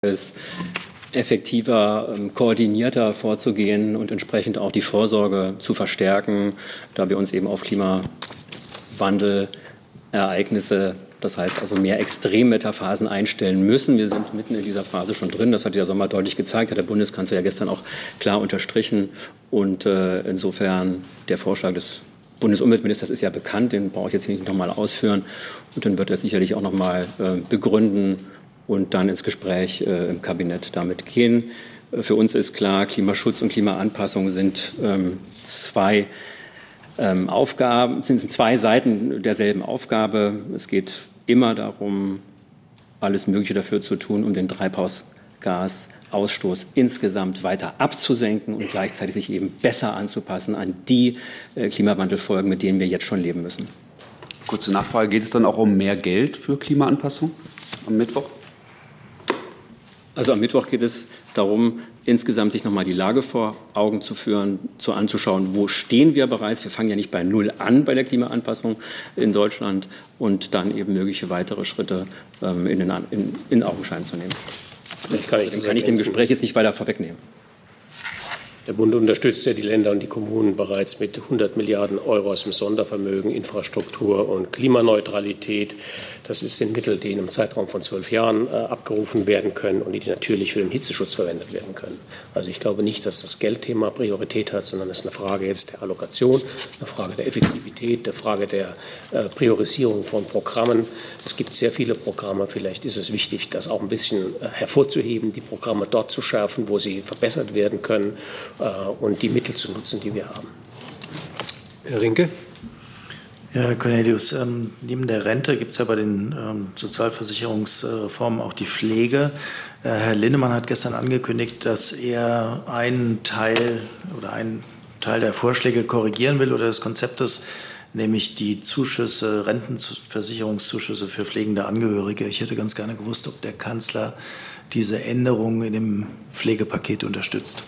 ist, effektiver, koordinierter vorzugehen und entsprechend auch die Vorsorge zu verstärken, da wir uns eben auf Klimawandelereignisse, das heißt also mehr Extremwetterphasen einstellen müssen. Wir sind mitten in dieser Phase schon drin. Das hat der Sommer deutlich gezeigt, hat der Bundeskanzler ja gestern auch klar unterstrichen. Und insofern der Vorschlag des Bundesumweltministers ist ja bekannt, den brauche ich jetzt nicht nochmal ausführen. Und dann wird er sicherlich auch nochmal begründen und dann ins Gespräch im Kabinett damit gehen. Für uns ist klar, Klimaschutz und Klimaanpassung sind zwei Seiten derselben Aufgabe. Es geht immer darum, alles Mögliche dafür zu tun, um den Treibhausgasausstoß insgesamt weiter abzusenken und gleichzeitig sich eben besser anzupassen an die Klimawandelfolgen, mit denen wir jetzt schon leben müssen. Kurze Nachfrage, geht es dann auch um mehr Geld für Klimaanpassung am Mittwoch? Also am Mittwoch geht es darum, insgesamt sich nochmal die Lage vor Augen zu führen, anzuschauen, wo stehen wir bereits. Wir fangen ja nicht bei Null an bei der Klimaanpassung in Deutschland und dann eben mögliche weitere Schritte in Augenschein zu nehmen. Kann ich dem Gespräch jetzt nicht weiter vorwegnehmen. Der Bund unterstützt ja die Länder und die Kommunen bereits mit 100 Milliarden Euro aus dem Sondervermögen, Infrastruktur und Klimaneutralität. Das sind Mittel, die in einem Zeitraum von 12 Jahren abgerufen werden können und die natürlich für den Hitzeschutz verwendet werden können. Also ich glaube nicht, dass das Geldthema Priorität hat, sondern es ist eine Frage jetzt der Allokation, eine Frage der Effektivität, eine Frage der Priorisierung von Programmen. Es gibt sehr viele Programme. Vielleicht ist es wichtig, das auch ein bisschen hervorzuheben, die Programme dort zu schärfen, wo sie verbessert werden können, und die Mittel zu nutzen, die wir haben. Herr Rinke. Ja, Herr Cornelius, neben der Rente gibt es ja bei den Sozialversicherungsreformen auch die Pflege. Herr Linnemann hat gestern angekündigt, dass er einen Teil der Vorschläge korrigieren will oder des Konzeptes, nämlich die Zuschüsse, Rentenversicherungszuschüsse für pflegende Angehörige. Ich hätte ganz gerne gewusst, ob der Kanzler diese Änderungen in dem Pflegepaket unterstützt.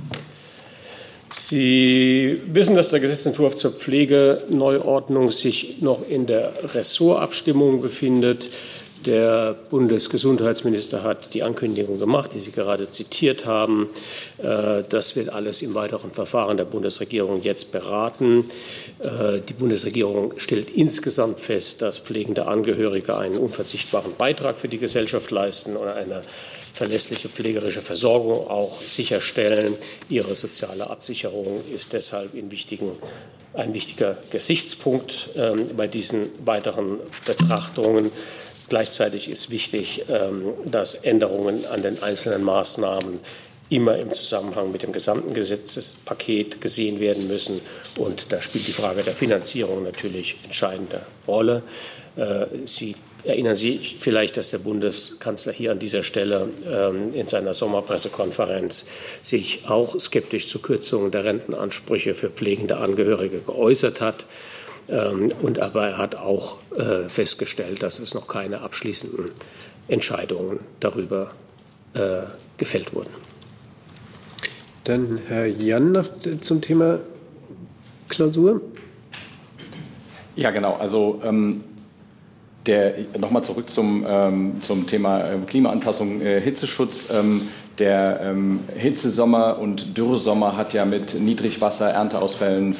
Sie wissen, dass der Gesetzentwurf zur Pflegeneuordnung sich noch in der Ressortabstimmung befindet. Der Bundesgesundheitsminister hat die Ankündigung gemacht, die Sie gerade zitiert haben. Das wird alles im weiteren Verfahren der Bundesregierung jetzt beraten. Die Bundesregierung stellt insgesamt fest, dass pflegende Angehörige einen unverzichtbaren Beitrag für die Gesellschaft leisten und eine verlässliche pflegerische Versorgung auch sicherstellen. Ihre soziale Absicherung ist deshalb ein wichtiger Gesichtspunkt bei diesen weiteren Betrachtungen. Gleichzeitig ist wichtig, dass Änderungen an den einzelnen Maßnahmen immer im Zusammenhang mit dem gesamten Gesetzespaket gesehen werden müssen. Und da spielt die Frage der Finanzierung natürlich entscheidende Rolle. Sie erinnern sich vielleicht, dass der Bundeskanzler hier an dieser Stelle in seiner Sommerpressekonferenz sich auch skeptisch zur Kürzung der Rentenansprüche für pflegende Angehörige geäußert hat. Aber er hat auch festgestellt, dass es noch keine abschließenden Entscheidungen darüber gefällt wurden. Dann Herr Jan noch zum Thema Klausur. Ja, genau. Also nochmal zurück zum Thema Klimaanpassung, Hitzeschutz. Der Hitzesommer und Dürresommer hat ja mit Niedrigwasser, Ernteausfällen,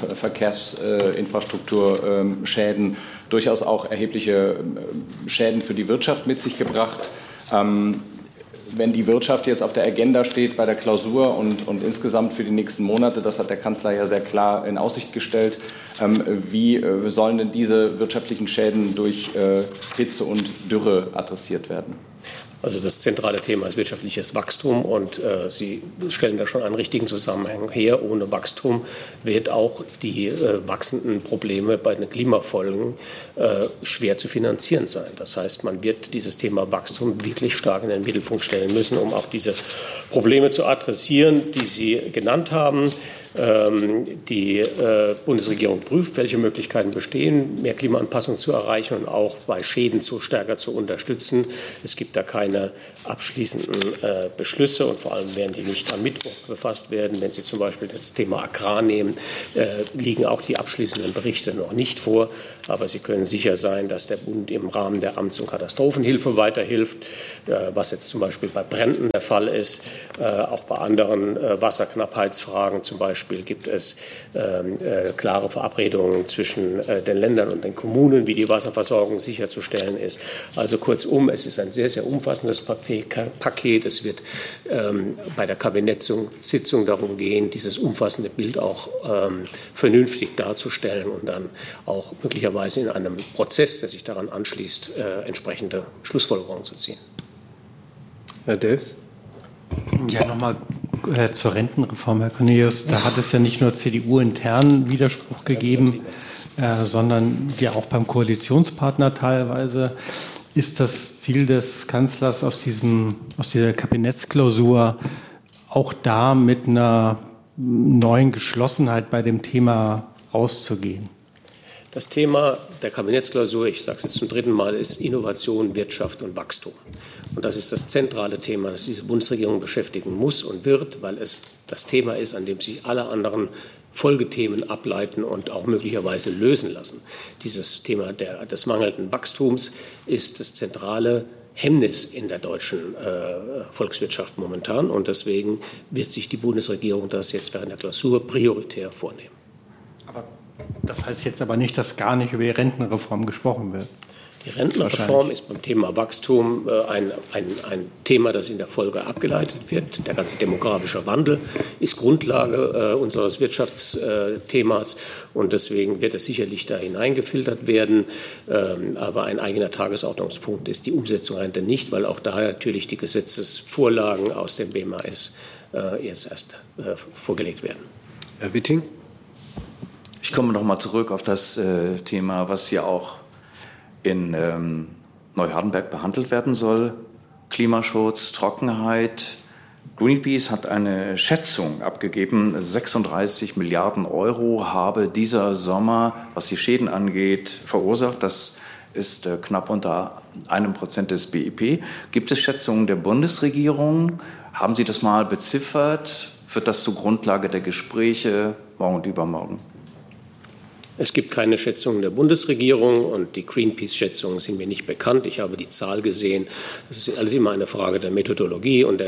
Verkehrsinfrastrukturschäden durchaus auch erhebliche Schäden für die Wirtschaft mit sich gebracht. Wenn die Wirtschaft jetzt auf der Agenda steht bei der Klausur und insgesamt für die nächsten Monate, das hat der Kanzler ja sehr klar in Aussicht gestellt, wie sollen denn diese wirtschaftlichen Schäden durch Hitze und Dürre adressiert werden? Also das zentrale Thema ist wirtschaftliches Wachstum und Sie stellen da schon einen richtigen Zusammenhang her. Ohne Wachstum wird auch die wachsenden Probleme bei den Klimafolgen schwer zu finanzieren sein. Das heißt, man wird dieses Thema Wachstum wirklich stark in den Mittelpunkt stellen müssen, um auch diese Probleme zu adressieren, die Sie genannt haben. Die Bundesregierung prüft, welche Möglichkeiten bestehen, mehr Klimaanpassung zu erreichen und auch bei Schäden stärker zu unterstützen. Es gibt da keine keine abschließenden Beschlüsse und vor allem werden die nicht am Mittwoch befasst werden. Wenn Sie zum Beispiel das Thema Agrar nehmen, liegen auch die abschließenden Berichte noch nicht vor. Aber Sie können sicher sein, dass der Bund im Rahmen der Amts- und Katastrophenhilfe weiterhilft, was jetzt zum Beispiel bei Bränden der Fall ist. Auch bei anderen Wasserknappheitsfragen zum Beispiel gibt es klare Verabredungen zwischen den Ländern und den Kommunen, wie die Wasserversorgung sicherzustellen ist. Also kurzum, es ist ein sehr, sehr umfassendes Paket. Es wird bei der Kabinettssitzung darum gehen, dieses umfassende Bild auch vernünftig darzustellen und dann auch möglicherweise in einem Prozess, der sich daran anschließt, entsprechende Schlussfolgerungen zu ziehen. Herr Delfs? Ja, nochmal zur Rentenreform, Herr Cornelius. Da hat es ja nicht nur CDU-internen Widerspruch gegeben, sondern ja auch beim Koalitionspartner teilweise. Ist das Ziel des Kanzlers aus dieser Kabinettsklausur auch da mit einer neuen Geschlossenheit bei dem Thema rauszugehen? Das Thema der Kabinettsklausur, ich sage es jetzt zum dritten Mal, ist Innovation, Wirtschaft und Wachstum. Und das ist das zentrale Thema, das diese Bundesregierung beschäftigen muss und wird, weil es das Thema ist, an dem sich alle anderen Folgethemen ableiten und auch möglicherweise lösen lassen. Dieses Thema des mangelnden Wachstums ist das zentrale Hemmnis in der deutschen Volkswirtschaft momentan. Und deswegen wird sich die Bundesregierung das jetzt während der Klausur prioritär vornehmen. Aber das heißt jetzt aber nicht, dass gar nicht über die Rentenreform gesprochen wird. Die Rentenreform ist beim Thema Wachstum ein Thema, das in der Folge abgeleitet wird. Der ganze demografische Wandel ist Grundlage unseres Wirtschaftsthemas und deswegen wird es sicherlich da hineingefiltert werden. Aber ein eigener Tagesordnungspunkt ist die Umsetzung der Rente nicht, weil auch da natürlich die Gesetzesvorlagen aus dem BMAS jetzt erst vorgelegt werden. Herr Witting? Ich komme noch mal zurück auf das Thema, was hier auch in Neuhardenberg behandelt werden soll. Klimaschutz, Trockenheit. Greenpeace hat eine Schätzung abgegeben, 36 Milliarden Euro habe dieser Sommer, was die Schäden angeht, verursacht. Das ist knapp unter 1% des BIP. Gibt es Schätzungen der Bundesregierung? Haben Sie das mal beziffert? Wird das zur Grundlage der Gespräche morgen und übermorgen? Es gibt keine Schätzungen der Bundesregierung und die Greenpeace-Schätzungen sind mir nicht bekannt. Ich habe die Zahl gesehen. Das ist alles immer eine Frage der Methodologie und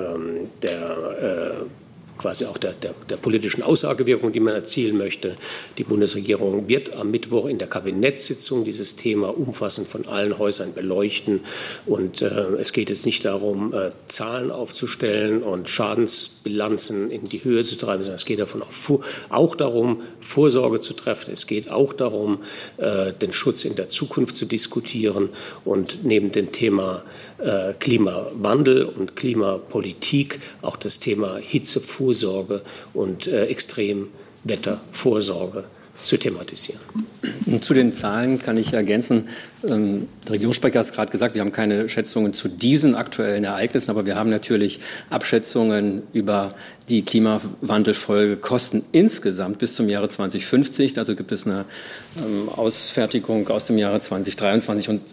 quasi auch der politischen Ausagewirkung, die man erzielen möchte. Die Bundesregierung wird am Mittwoch in der Kabinettssitzung dieses Thema umfassend von allen Häusern beleuchten. Und es geht jetzt nicht darum, Zahlen aufzustellen und Schadensbilanzen in die Höhe zu treiben, sondern es geht auch darum, Vorsorge zu treffen. Es geht auch darum, den Schutz in der Zukunft zu diskutieren und neben dem Thema Klimawandel und Klimapolitik auch das Thema Hitzevorsorge und Extremwettervorsorge zu thematisieren. Zu den Zahlen kann ich ergänzen, der Regierungssprecher hat es gerade gesagt, wir haben keine Schätzungen zu diesen aktuellen Ereignissen, aber wir haben natürlich Abschätzungen über die Klimawandelfolgekosten insgesamt bis zum Jahre 2050. Also gibt es eine Ausfertigung aus dem Jahre 2023 und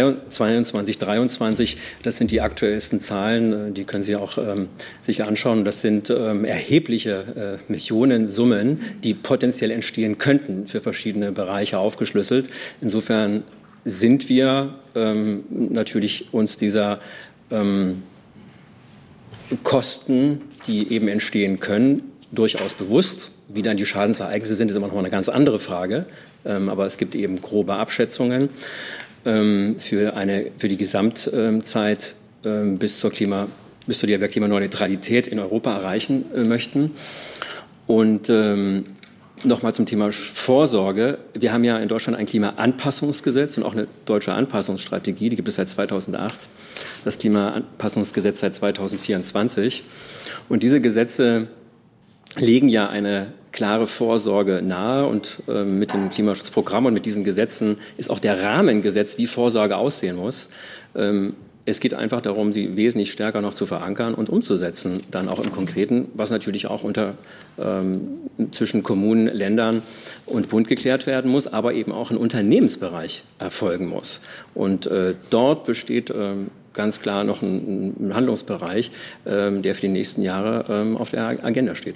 2023. Das sind die aktuellsten Zahlen, die können Sie auch sich anschauen. Das sind erhebliche Millionensummen, die potenziell entstehen könnten für verschiedene Bereiche aufgeschlüsselt. Insofern sind wir natürlich uns dieser Kosten, die eben entstehen können, durchaus bewusst. Wie dann die Schadensereignisse sind, ist immer noch mal eine ganz andere Frage. Aber es gibt eben grobe Abschätzungen für die Gesamtzeit bis zu der wir Klimaneutralität in Europa erreichen möchten. Und nochmal zum Thema Vorsorge. Wir haben ja in Deutschland ein Klimaanpassungsgesetz und auch eine deutsche Anpassungsstrategie. Die gibt es seit 2008. Das Klimaanpassungsgesetz seit 2024. Und diese Gesetze legen ja eine klare Vorsorge nahe. Und mit dem Klimaschutzprogramm und mit diesen Gesetzen ist auch der Rahmen gesetzt, wie Vorsorge aussehen muss. Es geht einfach darum, sie wesentlich stärker noch zu verankern und umzusetzen, dann auch im Konkreten, was natürlich auch zwischen Kommunen, Ländern und Bund geklärt werden muss, aber eben auch im Unternehmensbereich erfolgen muss. Und dort besteht ganz klar noch ein Handlungsbereich, der für die nächsten Jahre auf der Agenda steht.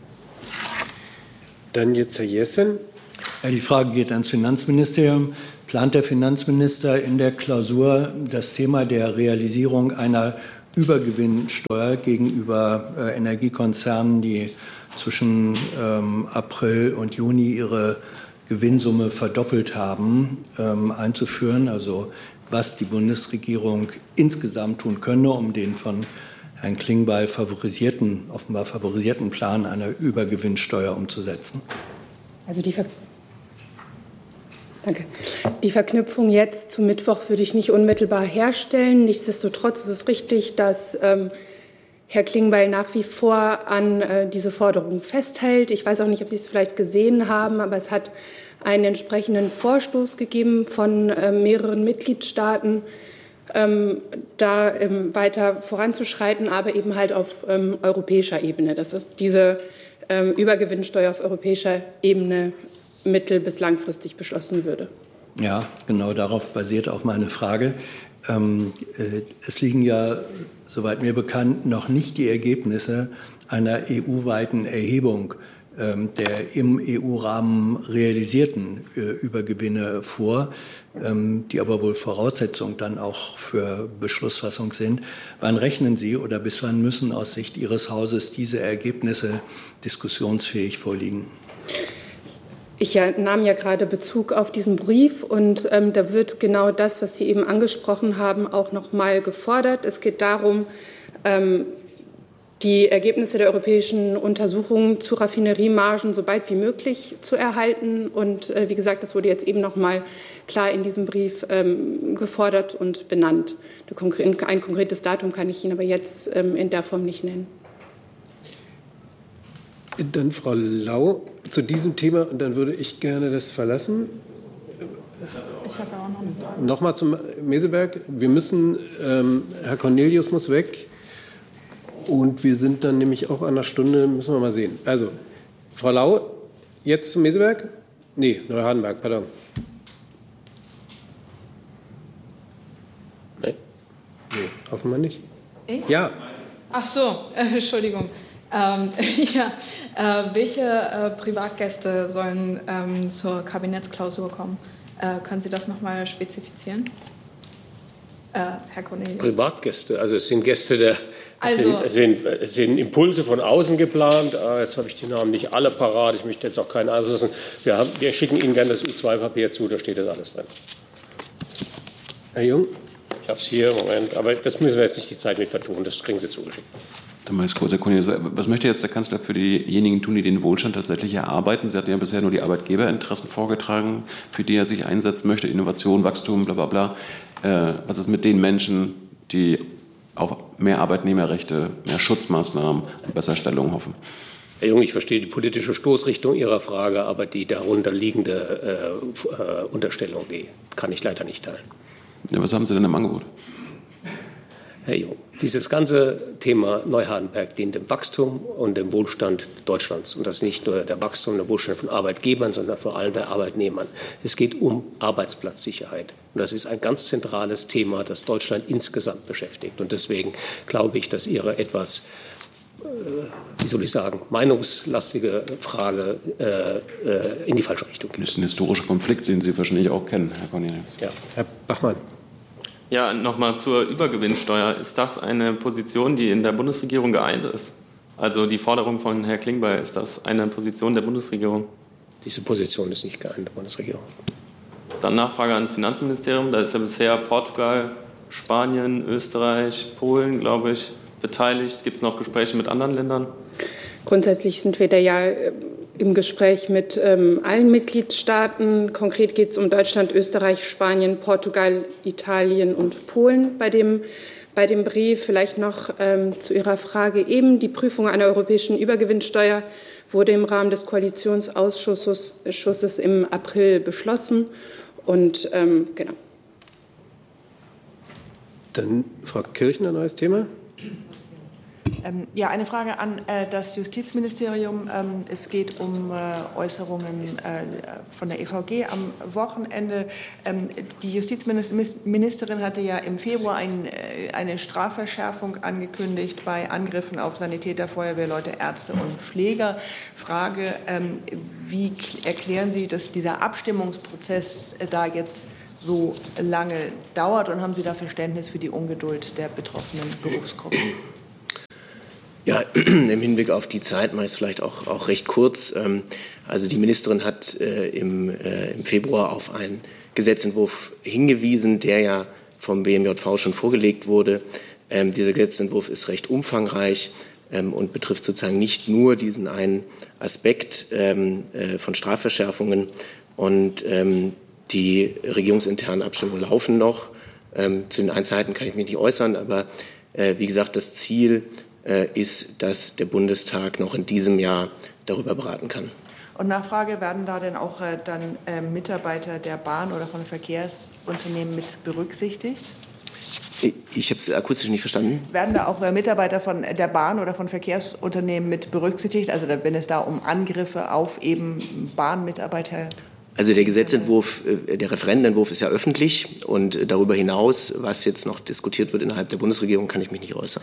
Dann jetzt Herr Jessen. Ja, die Frage geht ans Finanzministerium. Plant der Finanzminister in der Klausur das Thema der Realisierung einer Übergewinnsteuer gegenüber Energiekonzernen, die zwischen April und Juni ihre Gewinnsumme verdoppelt haben, einzuführen? Also was die Bundesregierung insgesamt tun könne, um den von Herrn Klingbeil offenbar favorisierten Plan einer Übergewinnsteuer umzusetzen? Also die Verknüpfung jetzt zu Mittwoch würde ich nicht unmittelbar herstellen. Nichtsdestotrotz ist es richtig, dass Herr Klingbeil nach wie vor an diese Forderung festhält. Ich weiß auch nicht, ob Sie es vielleicht gesehen haben, aber es hat einen entsprechenden Vorstoß gegeben von mehreren Mitgliedstaaten, da weiter voranzuschreiten, aber eben halt auf europäischer Ebene. Das ist diese Übergewinnsteuer auf europäischer Ebene mittel- bis langfristig beschlossen würde. Ja, genau darauf basiert auch meine Frage. Es liegen ja, soweit mir bekannt, noch nicht die Ergebnisse einer EU-weiten Erhebung der im EU-Rahmen realisierten Übergewinne vor, die aber wohl Voraussetzung dann auch für Beschlussfassung sind. Wann rechnen Sie oder bis wann müssen aus Sicht Ihres Hauses diese Ergebnisse diskussionsfähig vorliegen? Ich nahm ja gerade Bezug auf diesen Brief und da wird genau das, was Sie eben angesprochen haben, auch noch mal gefordert. Es geht darum, die Ergebnisse der europäischen Untersuchungen zu Raffineriemargen so bald wie möglich zu erhalten. Und wie gesagt, das wurde jetzt eben noch mal klar in diesem Brief gefordert und benannt. Ein konkretes Datum kann ich Ihnen aber jetzt in der Form nicht nennen. Dann Frau Lau zu diesem Thema und dann würde ich gerne das verlassen. Ich hatte auch noch eine Frage. Nochmal zum Meseberg. Wir müssen, Herr Cornelius muss weg und wir sind dann nämlich auch an einer Stunde, müssen wir mal sehen. Also, Frau Lau, jetzt zum Meseberg? Nee, Neuhardenberg, pardon. Nee, offenbar nicht. Ich? Ja. Ach so, Entschuldigung. Welche Privatgäste sollen zur Kabinettsklausur kommen? Können Sie das noch mal spezifizieren? Herr Cornelius. Privatgäste, also es sind Gäste es sind Impulse von außen geplant. Jetzt habe ich die Namen nicht alle parat, ich möchte jetzt auch keinen auslassen. Wir schicken Ihnen gerne das U2-Papier zu, da steht das alles drin. Herr Jung? Ich habe es hier, Moment, aber das müssen wir jetzt nicht die Zeit mit vertun, das kriegen Sie zugeschickt. Was möchte jetzt der Kanzler für diejenigen tun, die den Wohlstand tatsächlich erarbeiten? Sie hatten ja bisher nur die Arbeitgeberinteressen vorgetragen, für die er sich einsetzen möchte, Innovation, Wachstum, bla bla bla. Was ist mit den Menschen, die auf mehr Arbeitnehmerrechte, mehr Schutzmaßnahmen und Besserstellung hoffen? Herr Jung, ich verstehe die politische Stoßrichtung Ihrer Frage, aber die darunter liegende Unterstellung, die kann ich leider nicht teilen. Ja, was haben Sie denn im Angebot? Herr Jung, dieses ganze Thema Neuhardenberg dient dem Wachstum und dem Wohlstand Deutschlands. Und das ist nicht nur der Wachstum und der Wohlstand von Arbeitgebern, sondern vor allem der Arbeitnehmern. Es geht um Arbeitsplatzsicherheit. Und das ist ein ganz zentrales Thema, das Deutschland insgesamt beschäftigt. Und deswegen glaube ich, dass Ihre etwas, wie soll ich sagen, meinungslastige Frage in die falsche Richtung geht. Das ist ein historischer Konflikt, den Sie wahrscheinlich auch kennen, Herr Cornelius. Ja. Herr Bachmann. Ja, nochmal zur Übergewinnsteuer. Ist das eine Position, die in der Bundesregierung geeint ist? Also die Forderung von Herrn Klingbeil, ist das eine Position der Bundesregierung? Diese Position ist nicht geeint der Bundesregierung. Dann Nachfrage ans Finanzministerium. Da ist ja bisher Portugal, Spanien, Österreich, Polen, glaube ich, beteiligt. Gibt es noch Gespräche mit anderen Ländern? Grundsätzlich sind wir da ja im Gespräch mit allen Mitgliedstaaten. Konkret geht es um Deutschland, Österreich, Spanien, Portugal, Italien und Polen bei dem Brief. Vielleicht noch zu Ihrer Frage eben. Die Prüfung einer europäischen Übergewinnsteuer wurde im Rahmen des Koalitionsausschusses im April beschlossen. Und genau. Dann Frau Kirchner, neues Thema. Ja, eine Frage an das Justizministerium. Es geht um Äußerungen von der EVG am Wochenende. Die Justizministerin hatte ja im Februar eine Strafverschärfung angekündigt bei Angriffen auf Sanitäter, Feuerwehrleute, Ärzte und Pfleger. Frage, wie erklären Sie, dass dieser Abstimmungsprozess da jetzt so lange dauert, und haben Sie da Verständnis für die Ungeduld der betroffenen Berufsgruppen? Ja, im Hinblick auf die Zeit mache ich es vielleicht auch recht kurz. Also die Ministerin hat im Februar auf einen Gesetzentwurf hingewiesen, der ja vom BMJV schon vorgelegt wurde. Dieser Gesetzentwurf ist recht umfangreich und betrifft sozusagen nicht nur diesen einen Aspekt von Strafverschärfungen. Und die regierungsinternen Abstimmungen laufen noch. Zu den Einzelheiten kann ich mich nicht äußern, aber wie gesagt, das Ziel ist, dass der Bundestag noch in diesem Jahr darüber beraten kann. Und Nachfrage, werden da denn auch Mitarbeiter der Bahn oder von Verkehrsunternehmen mit berücksichtigt? Ich habe es akustisch nicht verstanden. Werden da auch Mitarbeiter von der Bahn oder von Verkehrsunternehmen mit berücksichtigt? Also wenn es da um Angriffe auf eben Bahnmitarbeiter geht? Also der Gesetzentwurf, der Referentenentwurf ist ja öffentlich, und darüber hinaus, was jetzt noch diskutiert wird innerhalb der Bundesregierung, kann ich mich nicht äußern.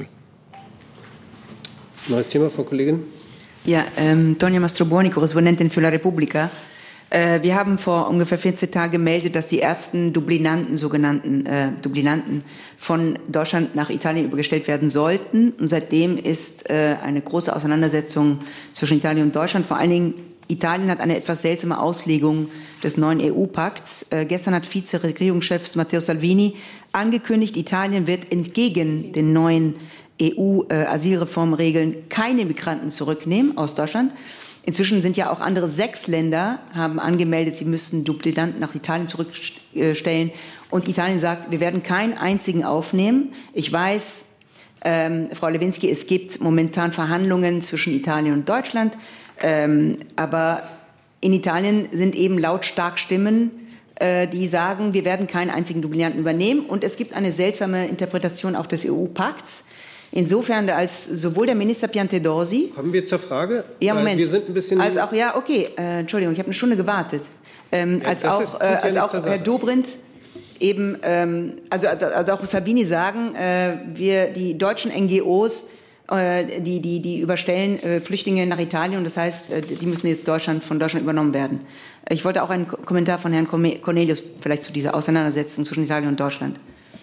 Neues Thema, Frau Kollegin. Ja, Tonja Mastrobuoni, Korrespondentin für La Repubblica. Wir haben vor ungefähr 14 Tagen gemeldet, dass die ersten sogenannten Dublinanten von Deutschland nach Italien übergestellt werden sollten. Und seitdem ist eine große Auseinandersetzung zwischen Italien und Deutschland. Vor allen Dingen Italien hat eine etwas seltsame Auslegung des neuen EU-Pakts. Gestern hat Vize-Regierungschef Matteo Salvini angekündigt, Italien wird entgegen den neuen EU-Asylreformregeln keine Migranten zurücknehmen aus Deutschland. Inzwischen sind ja auch andere 6 Länder, haben angemeldet, sie müssten Dublinanten nach Italien zurückstellen. Und Italien sagt, wir werden keinen einzigen aufnehmen. Ich weiß, Frau Lewinsky, es gibt momentan Verhandlungen zwischen Italien und Deutschland. Aber in Italien sind eben lautstark Stimmen, die sagen, wir werden keinen einzigen Dublinanten übernehmen. Und es gibt eine seltsame Interpretation auch des EU-Pakts. Insofern, als sowohl der Minister Piantedosi... Kommen wir zur Frage? Ja, Moment. Wir sind ein bisschen... Als auch, ja, okay, Entschuldigung, ich habe eine Stunde gewartet. Als auch Herr Dobrindt eben, also auch Salvini sagen, die deutschen NGOs, die überstellen Flüchtlinge nach Italien, und das heißt, die müssen jetzt von Deutschland übernommen werden. Ich wollte auch einen Kommentar von Herrn Cornelius vielleicht zu dieser Auseinandersetzung zwischen Italien und Deutschland.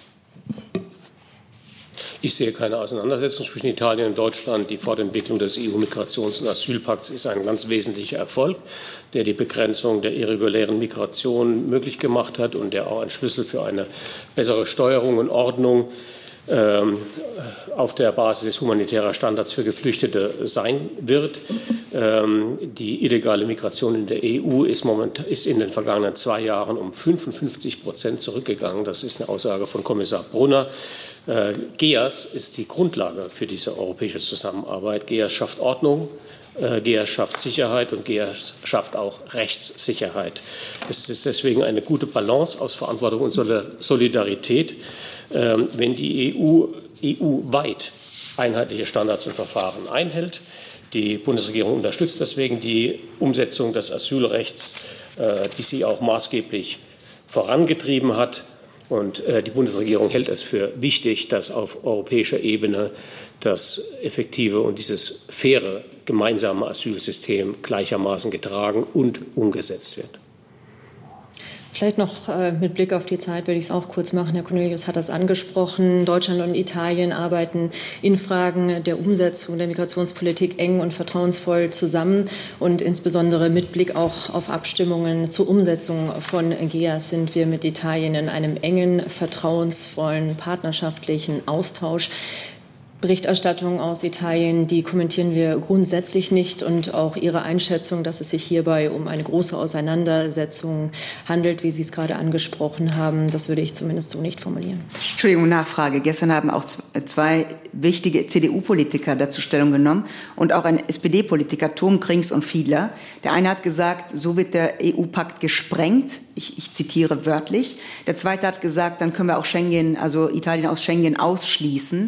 Ich sehe keine Auseinandersetzung zwischen Italien und Deutschland. Die Fortentwicklung des EU-Migrations- und Asylpakts ist ein ganz wesentlicher Erfolg, der die Begrenzung der irregulären Migration möglich gemacht hat und der auch ein Schlüssel für eine bessere Steuerung und Ordnung auf der Basis humanitärer Standards für Geflüchtete sein wird. Die illegale Migration in der EU ist in den vergangenen 2 Jahren um 55% zurückgegangen. Das ist eine Aussage von Kommissar Brunner. GEAS ist die Grundlage für diese europäische Zusammenarbeit. GEAS schafft Ordnung, GEAS schafft Sicherheit und GEAS schafft auch Rechtssicherheit. Es ist deswegen eine gute Balance aus Verantwortung und Solidarität, wenn die EU-weit einheitliche Standards und Verfahren einhält. Die Bundesregierung unterstützt deswegen die Umsetzung des Asylrechts, die sie auch maßgeblich vorangetrieben hat. Und die Bundesregierung hält es für wichtig, dass auf europäischer Ebene das effektive und dieses faire gemeinsame Asylsystem gleichermaßen getragen und umgesetzt wird. Vielleicht noch mit Blick auf die Zeit würde ich es auch kurz machen. Herr Cornelius hat das angesprochen. Deutschland und Italien arbeiten in Fragen der Umsetzung der Migrationspolitik eng und vertrauensvoll zusammen. Und insbesondere mit Blick auch auf Abstimmungen zur Umsetzung von GEAS sind wir mit Italien in einem engen, vertrauensvollen, partnerschaftlichen Austausch. Berichterstattung aus Italien, die kommentieren wir grundsätzlich nicht, und auch Ihre Einschätzung, dass es sich hierbei um eine große Auseinandersetzung handelt, wie Sie es gerade angesprochen haben, das würde ich zumindest so nicht formulieren. Entschuldigung, Nachfrage. Gestern haben auch 2 wichtige CDU-Politiker dazu Stellung genommen und auch ein SPD-Politiker, Tom Krings und Fiedler. Der eine hat gesagt, so wird der EU-Pakt gesprengt. Ich zitiere wörtlich. Der zweite hat gesagt, dann können wir auch Italien aus Schengen ausschließen.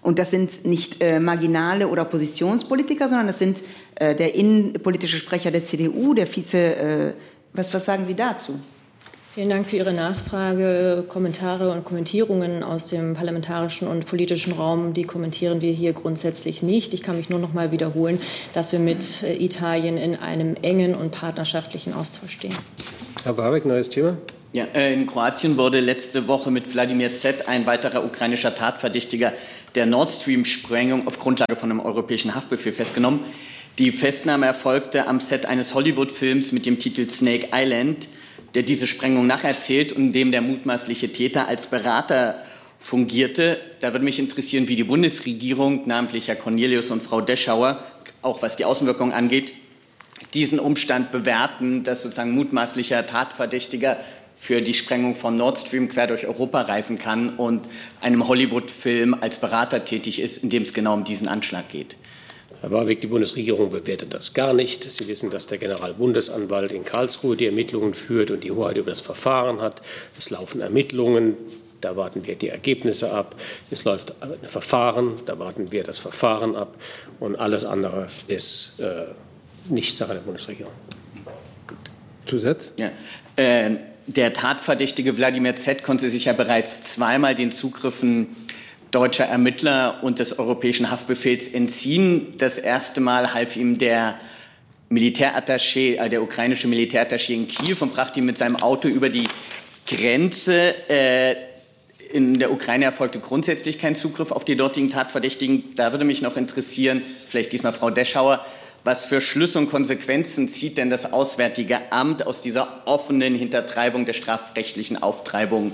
Und das sind nicht marginale oder Oppositionspolitiker, sondern das sind der innenpolitische Sprecher der CDU, der Vize. Was sagen Sie dazu? Vielen Dank für Ihre Nachfrage. Kommentare und Kommentierungen aus dem parlamentarischen und politischen Raum, die kommentieren wir hier grundsätzlich nicht. Ich kann mich nur noch mal wiederholen, dass wir mit Italien in einem engen und partnerschaftlichen Austausch stehen. Herr Warwick, neues Thema. Ja, in Kroatien wurde letzte Woche mit Wladimir Z. ein weiterer ukrainischer Tatverdächtiger der Nord Stream-Sprengung auf Grundlage von einem europäischen Haftbefehl festgenommen. Die Festnahme erfolgte am Set eines Hollywood-Films mit dem Titel Snake Island, der diese Sprengung nacherzählt und in dem der mutmaßliche Täter als Berater fungierte. Da würde mich interessieren, wie die Bundesregierung, namentlich Herr Cornelius und Frau Deschauer, auch was die Außenwirkung angeht, diesen Umstand bewerten, dass sozusagen mutmaßlicher Tatverdächtiger für die Sprengung von Nord Stream quer durch Europa reisen kann und einem Hollywood-Film als Berater tätig ist, in dem es genau um diesen Anschlag geht. Herr Warwick, die Bundesregierung bewertet das gar nicht. Sie wissen, dass der Generalbundesanwalt in Karlsruhe die Ermittlungen führt und die Hoheit über das Verfahren hat. Es laufen Ermittlungen, da warten wir die Ergebnisse ab. Es läuft ein Verfahren, da warten wir das Verfahren ab. Und alles andere ist nicht Sache der Bundesregierung. Gut. Zusatz? Ja. Der Tatverdächtige Wladimir Z. konnte sich ja bereits zweimal den Zugriffen deutscher Ermittler und des europäischen Haftbefehls entziehen. Das erste Mal half ihm der Militärattaché, der ukrainische Militärattaché in Kiew und brachte ihn mit seinem Auto über die Grenze. In der Ukraine erfolgte grundsätzlich kein Zugriff auf die dortigen Tatverdächtigen. Da würde mich noch interessieren, vielleicht diesmal Frau Deschauer, was für Schlüsse und Konsequenzen zieht denn das Auswärtige Amt aus dieser offenen Hintertreibung der strafrechtlichen Aufklärung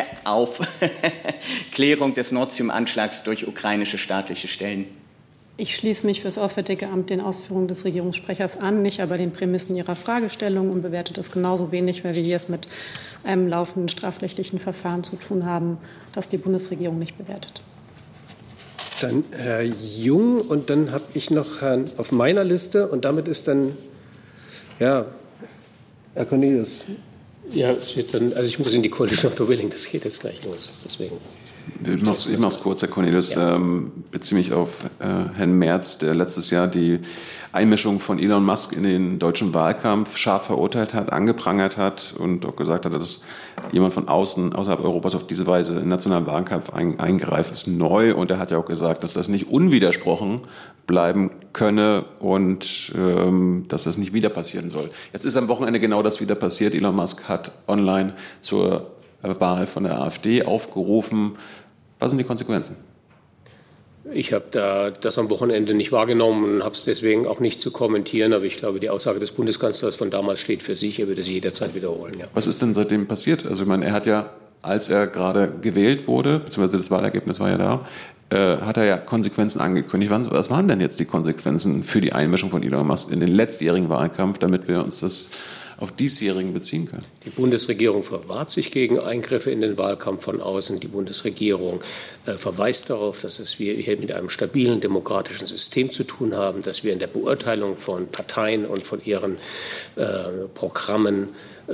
des Nord Stream-Anschlags durch ukrainische staatliche Stellen? Ich schließe mich für das Auswärtige Amt den Ausführungen des Regierungssprechers an, nicht aber den Prämissen Ihrer Fragestellung und bewerte das genauso wenig, weil wir hier es mit einem laufenden strafrechtlichen Verfahren zu tun haben, das die Bundesregierung nicht bewertet. Dann Herr Jung und dann habe ich noch Herrn auf meiner Liste und damit ist dann, ja, Herr Cornelius. Ja, es wird dann, also ich muss in die Coalition of the Willing, das geht jetzt gleich los, deswegen. Ich mache es kurz, Herr Cornelius. Ja. Beziehe mich auf Herrn Merz, der letztes Jahr die Einmischung von Elon Musk in den deutschen Wahlkampf scharf verurteilt hat, angeprangert hat und auch gesagt hat, dass jemand von außen, außerhalb Europas auf diese Weise in den nationalen Wahlkampf eingreift, ist neu. Und er hat ja auch gesagt, dass das nicht unwidersprochen bleiben könne und dass das nicht wieder passieren soll. Jetzt ist am Wochenende genau das wieder passiert. Elon Musk hat online zur Wahl von der AfD aufgerufen. Was sind die Konsequenzen? Ich habe das am Wochenende nicht wahrgenommen und habe es deswegen auch nicht zu kommentieren. Aber ich glaube, die Aussage des Bundeskanzlers von damals steht für sich. Er würde sie jederzeit wiederholen. Ja. Was ist denn seitdem passiert? Also ich meine, er hat ja, als er gerade gewählt wurde, beziehungsweise das Wahlergebnis war ja da, hat er ja Konsequenzen angekündigt. Was waren denn jetzt die Konsequenzen für die Einmischung von Elon Musk in den letztjährigen Wahlkampf, damit wir uns das auf diesjährigen beziehen können? Die Bundesregierung verwahrt sich gegen Eingriffe in den Wahlkampf von außen. Die Bundesregierung verweist darauf, dass wir hier mit einem stabilen demokratischen System zu tun haben, dass wir in der Beurteilung von Parteien und von ihren Programmen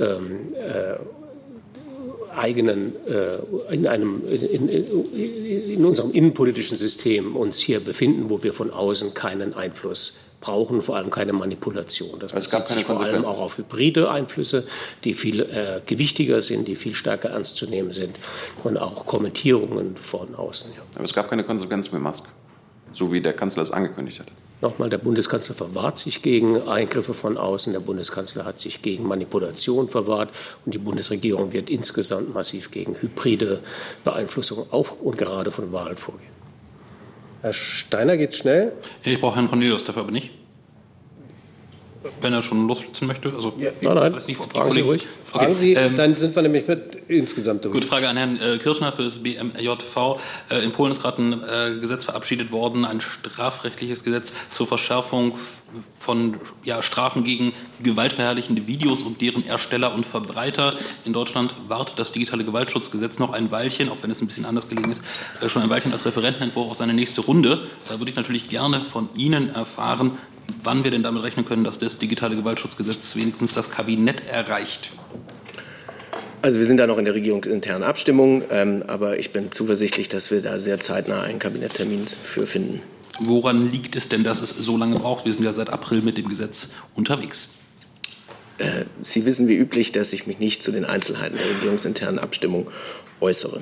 in unserem innenpolitischen System uns hier befinden, wo wir von außen keinen Einfluss brauchen, vor allem keine Manipulation. Das bezieht sich vor allem auch auf hybride Einflüsse, die viel gewichtiger sind, die viel stärker ernst zu nehmen sind und auch Kommentierungen von außen. Ja. Aber es gab keine Konsequenzen mit Musk, so wie der Kanzler es angekündigt hat. Nochmal, der Bundeskanzler verwahrt sich gegen Eingriffe von außen. Der Bundeskanzler hat sich gegen Manipulation verwahrt. Und die Bundesregierung wird insgesamt massiv gegen hybride Beeinflussung auch und gerade von Wahlen vorgehen. Herr Steiner, geht's schnell? Ich brauche Herrn Cornelius dafür aber nicht. Wenn er schon loslösen möchte. Also, ja, nein, weiß nicht, fragen Sie ruhig. Okay. Fragen Sie, dann sind wir nämlich mit insgesamt durch. Gut, Frage an Herrn Kirschner für das BMJV. In Polen ist gerade ein Gesetz verabschiedet worden, ein strafrechtliches Gesetz zur Verschärfung von Strafen gegen gewaltverherrlichende Videos und deren Ersteller und Verbreiter. In Deutschland wartet das digitale Gewaltschutzgesetz noch ein Weilchen, auch wenn es ein bisschen anders gelegen ist, schon ein Weilchen als Referentenentwurf auf seine nächste Runde. Da würde ich natürlich gerne von Ihnen erfahren, wann wir denn damit rechnen können, dass das digitale Gewaltschutzgesetz wenigstens das Kabinett erreicht. Also wir sind da noch in der regierungsinternen Abstimmung, aber ich bin zuversichtlich, dass wir da sehr zeitnah einen Kabinetttermin für finden. Woran liegt es denn, dass es so lange braucht? Wir sind ja seit April mit dem Gesetz unterwegs. Sie wissen wie üblich, dass ich mich nicht zu den Einzelheiten der regierungsinternen Abstimmung äußere.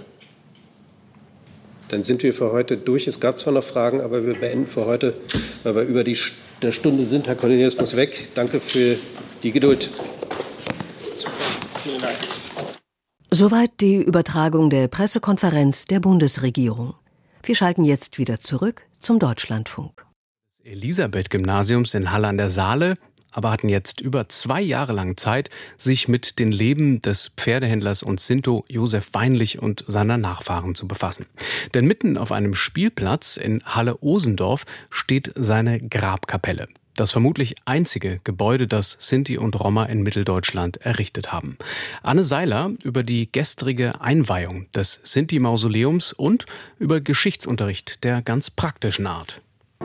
Dann sind wir für heute durch. Es gab zwar noch Fragen, aber wir beenden für heute, weil wir über der Stunde sind. Herr Cornelius muss weg. Danke für die Geduld. Vielen Dank. Soweit die Übertragung der Pressekonferenz der Bundesregierung. Wir schalten jetzt wieder zurück zum Deutschlandfunk. Elisabeth-Gymnasiums in Halle an der Saale aber hatten jetzt über 2 Jahre lang Zeit, sich mit den Leben des Pferdehändlers und Sinto Josef Weinlich und seiner Nachfahren zu befassen. Denn mitten auf einem Spielplatz in Halle-Osendorf steht seine Grabkapelle. Das vermutlich einzige Gebäude, das Sinti und Roma in Mitteldeutschland errichtet haben. Anne Seiler über die gestrige Einweihung des Sinti-Mausoleums und über Geschichtsunterricht der ganz praktischen Art.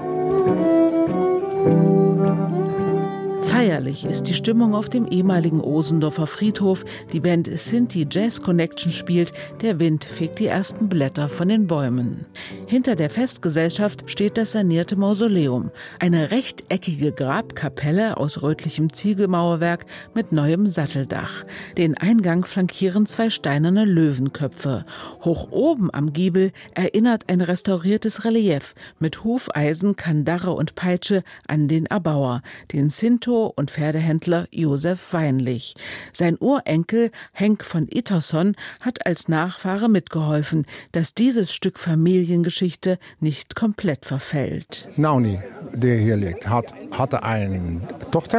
Feierlich ist die Stimmung auf dem ehemaligen Osendorfer Friedhof. Die Band Sinti Jazz Connection spielt. Der Wind fegt die ersten Blätter von den Bäumen. Hinter der Festgesellschaft steht das sanierte Mausoleum. Eine rechteckige Grabkapelle aus rötlichem Ziegelmauerwerk mit neuem Satteldach. Den Eingang flankieren 2 steinerne Löwenköpfe. Hoch oben am Giebel erinnert ein restauriertes Relief mit Hufeisen, Kandare und Peitsche an den Erbauer, den Sinto und Pferdehändler Josef Weinlich. Sein Urenkel Henk von Itterson hat als Nachfahre mitgeholfen, dass dieses Stück Familiengeschichte nicht komplett verfällt. Nauni, der hier liegt, hatte eine Tochter.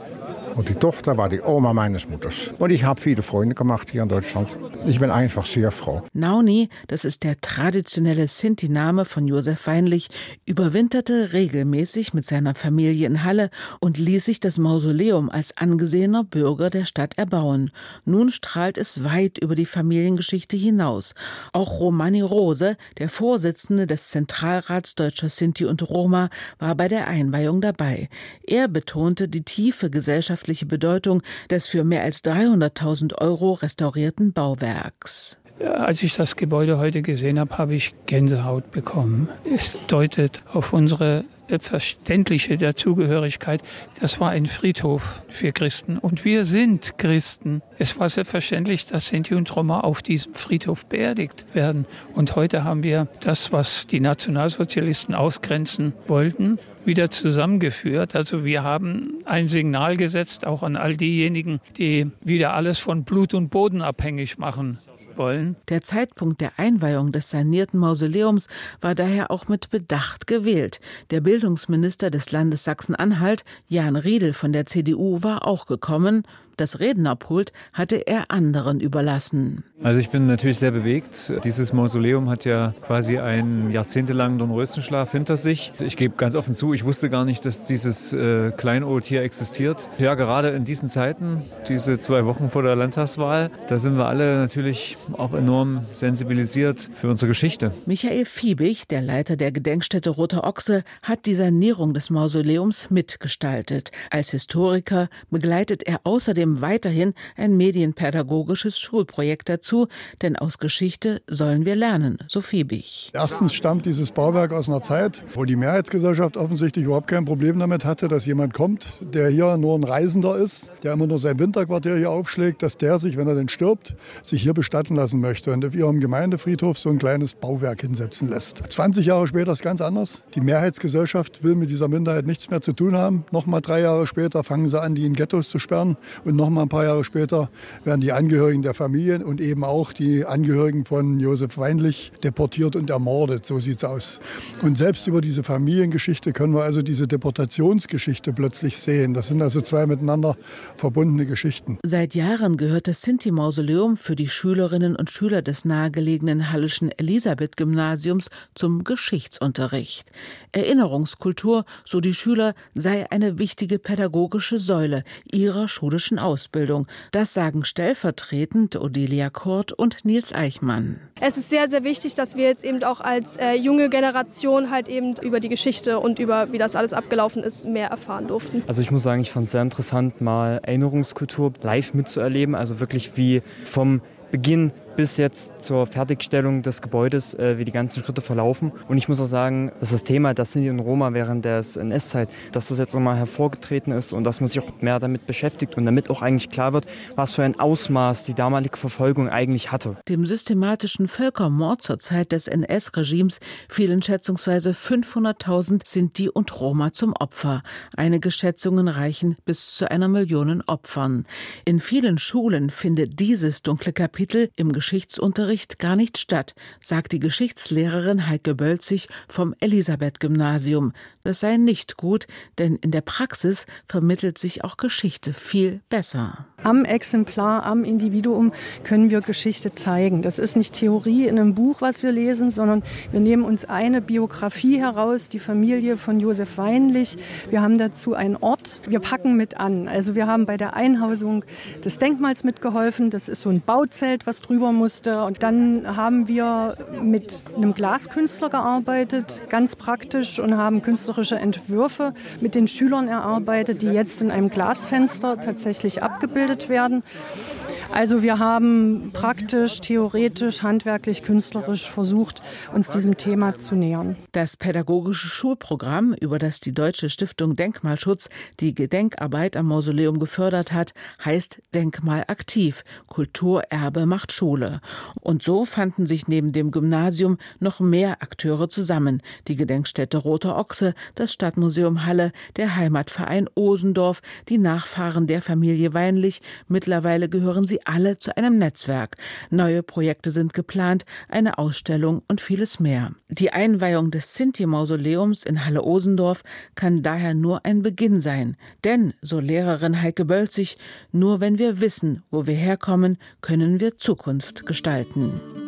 Und die Tochter war die Oma meines Mutters. Und ich habe viele Freunde gemacht hier in Deutschland. Ich bin einfach sehr froh. Nauni, das ist der traditionelle Sinti-Name von Josef Weinlich, überwinterte regelmäßig mit seiner Familie in Halle und ließ sich das Mausoleum als angesehener Bürger der Stadt erbauen. Nun strahlt es weit über die Familiengeschichte hinaus. Auch Romani Rose, der Vorsitzende des Zentralrats Deutscher Sinti und Roma, war bei der Einweihung dabei. Er betonte die tiefe gesellschaftliche Bedeutung des für mehr als 300.000 € restaurierten Bauwerks. Als ich das Gebäude heute gesehen habe, habe ich Gänsehaut bekommen. Es deutet auf unsere selbstverständliche Dazugehörigkeit. Das war ein Friedhof für Christen und wir sind Christen. Es war selbstverständlich, dass Sinti und Roma auf diesem Friedhof beerdigt werden. Und heute haben wir das, was die Nationalsozialisten ausgrenzen wollten, wieder zusammengeführt. Also wir haben ein Signal gesetzt, auch an all diejenigen, die wieder alles von Blut und Boden abhängig machen wollen. Der Zeitpunkt der Einweihung des sanierten Mausoleums war daher auch mit Bedacht gewählt. Der Bildungsminister des Landes Sachsen-Anhalt, Jan Riedel von der CDU, war auch gekommen. Das Rednerpult hatte er anderen überlassen. Also ich bin natürlich sehr bewegt. Dieses Mausoleum hat ja quasi einen jahrzehntelangen Dornröschenschlaf hinter sich. Ich gebe ganz offen zu, ich wusste gar nicht, dass dieses Kleinod hier existiert. Ja, gerade in diesen Zeiten, diese 2 Wochen vor der Landtagswahl, da sind wir alle natürlich auch enorm sensibilisiert für unsere Geschichte. Michael Fiebig, der Leiter der Gedenkstätte Roter Ochse, hat die Sanierung des Mausoleums mitgestaltet. Als Historiker begleitet er außerdem weiterhin ein medienpädagogisches Schulprojekt dazu, denn aus Geschichte sollen wir lernen, so Fiebig. Erstens stammt dieses Bauwerk aus einer Zeit, wo die Mehrheitsgesellschaft offensichtlich überhaupt kein Problem damit hatte, dass jemand kommt, der hier nur ein Reisender ist, der immer nur sein Winterquartier hier aufschlägt, dass der sich, wenn er denn stirbt, sich hier bestatten lassen möchte und auf ihrem Gemeindefriedhof so ein kleines Bauwerk hinsetzen lässt. 20 Jahre später ist ganz anders. Die Mehrheitsgesellschaft will mit dieser Minderheit nichts mehr zu tun haben. Nochmal 3 Jahre später fangen sie an, die in Ghettos zu sperren. Und noch mal ein paar Jahre später werden die Angehörigen der Familien und eben auch die Angehörigen von Josef Weinlich deportiert und ermordet. So sieht's aus. Und selbst über diese Familiengeschichte können wir also diese Deportationsgeschichte plötzlich sehen. Das sind also 2 miteinander verbundene Geschichten. Seit Jahren gehört das Sinti-Mausoleum für die Schülerinnen und Schüler des nahegelegenen halleschen Elisabeth-Gymnasiums zum Geschichtsunterricht. Erinnerungskultur, so die Schüler, sei eine wichtige pädagogische Säule ihrer schulischen Ausbildung. Das sagen stellvertretend Odelia Kurt und Nils Eichmann. Es ist sehr, sehr wichtig, dass wir jetzt eben auch als junge Generation halt eben über die Geschichte und über wie das alles abgelaufen ist, mehr erfahren durften. Also ich muss sagen, ich fand es sehr interessant, mal Erinnerungskultur live mitzuerleben, also wirklich wie vom Beginn bis jetzt zur Fertigstellung des Gebäudes, wie die ganzen Schritte verlaufen. Und ich muss auch sagen, dass das Thema, das Sinti und Roma während der NS-Zeit, dass das jetzt nochmal hervorgetreten ist und dass man sich auch mehr damit beschäftigt und damit auch eigentlich klar wird, was für ein Ausmaß die damalige Verfolgung eigentlich hatte. Dem systematischen Völkermord zur Zeit des NS-Regimes fielen schätzungsweise 500.000 Sinti und Roma zum Opfer. Einige Schätzungen reichen bis zu 1 Million Opfern. In vielen Schulen findet dieses dunkle Kapitel im Geschichtsunterricht gar nicht statt, sagt die Geschichtslehrerin Heike Bölzig vom Elisabeth-Gymnasium. Das sei nicht gut, denn in der Praxis vermittelt sich auch Geschichte viel besser. Am Exemplar, am Individuum können wir Geschichte zeigen. Das ist nicht Theorie in einem Buch, was wir lesen, sondern wir nehmen uns eine Biografie heraus, die Familie von Josef Weinlich. Wir haben dazu einen Ort. Wir packen mit an. Also wir haben bei der Einhausung des Denkmals mitgeholfen. Das ist so ein Bauzelt, was drüber musste. Und dann haben wir mit einem Glaskünstler gearbeitet, ganz praktisch, und haben künstlerische Entwürfe mit den Schülern erarbeitet, die jetzt in einem Glasfenster tatsächlich abgebildet werden. Also wir haben praktisch, theoretisch, handwerklich, künstlerisch versucht, uns diesem Thema zu nähern. Das pädagogische Schulprogramm, über das die Deutsche Stiftung Denkmalschutz die Gedenkarbeit am Mausoleum gefördert hat, heißt Denkmalaktiv. Kulturerbe macht Schule. Und so fanden sich neben dem Gymnasium noch mehr Akteure zusammen. Die Gedenkstätte Roter Ochse, das Stadtmuseum Halle, der Heimatverein Osendorf, die Nachfahren der Familie Weinlich. Mittlerweile gehören sie alle zu einem Netzwerk. Neue Projekte sind geplant, eine Ausstellung und vieles mehr. Die Einweihung des Sinti-Mausoleums in Halle-Osendorf kann daher nur ein Beginn sein. Denn, so Lehrerin Heike Bölzig, nur wenn wir wissen, wo wir herkommen, können wir Zukunft gestalten.